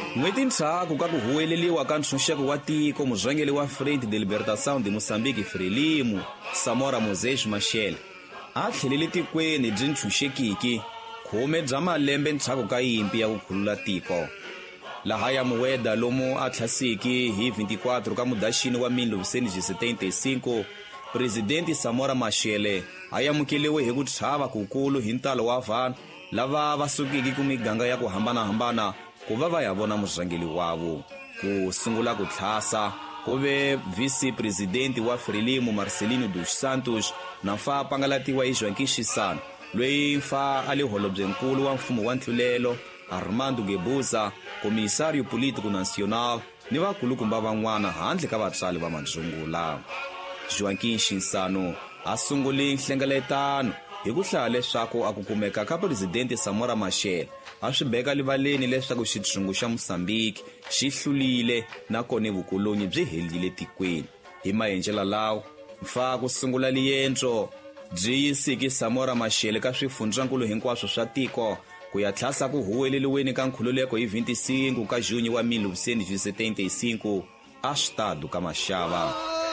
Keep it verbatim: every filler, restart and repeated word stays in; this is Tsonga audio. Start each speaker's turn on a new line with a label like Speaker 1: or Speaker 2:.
Speaker 1: N'hweti ntshaku ka ku huweleliwa ka ntshunxeko wa tiko, murhangeri wa Frente de Libertação de Moçambique Frelimo, Samora Moses Machel, a tlhelele tikweni byi ntshunxekiki khume bya malembe ntshaku ka yimpi ya ku khulula tiko. Laha ya muweda lomu a thlasiki hi vhintikwatro ka Mudyaxihi wa mille novecentos e setenta e cinco, Presidente Samora Machel a yamukeliwe hi ku chava kukulu hi ntalo wa vanhu lava va sukiki ku miganga ya ku hambanahambana ku va va ya vona murhangeri wavo. Ku sungula ku tlhasa ku ve vice presidente wa Frelimo Marcelino dos Santos na mfa pangalatiwa hi Joaquim Chissano, loyi mfa ali holobyenkulu wa mfumo wa ntlhulelo Armando Guebuza, komisario político nacional ni vakulukumba van'wana handle ka vatswali va madzungula. Joaquim Chissano a sungule nhlengeletano hi ku hlaya leswaku a ku kumeka ka Presidente Samora Machel a swi beka livaleni leswaku xitshungu xa Mosambiki xi hlulile na kone vukolonyi byi helile tikweni. Hi maendlela lawo mfa ku sungula liendzo byi yisiki Samora Machel ka swifundzakulu hinkwaswo swa tiko ku ya tlhasa ku huweleliweni ka nkhululeko hi vhinticinco ka Junho wa mille novecentos e setenta e cinco a Estado ka Machava.